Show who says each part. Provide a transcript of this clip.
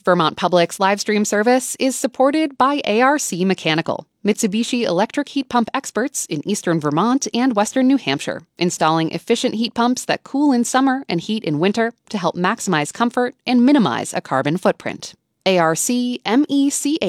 Speaker 1: Vermont Public's live stream service is supported by ARC Mechanical, Mitsubishi electric heat pump experts in eastern Vermont and western New Hampshire, installing efficient heat pumps that cool in summer and heat in winter to help maximize comfort and minimize a carbon footprint. ARC MECA